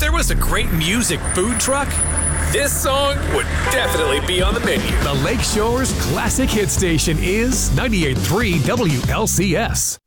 there was a great music food truck, this song would definitely be on the menu. The Lakeshore's classic hit station is 98.3 WLCS.